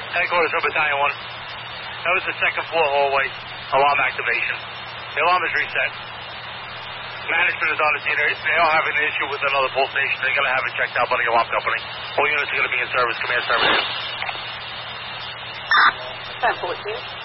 Headquarters of Battalion 1. That was the second floor hallway. Alarm activation. The alarm is reset. Management is on the scene. They all have an issue with another police station. They're going to have it checked out by the alarm company. All units are going to be in service. Command service. 10-14.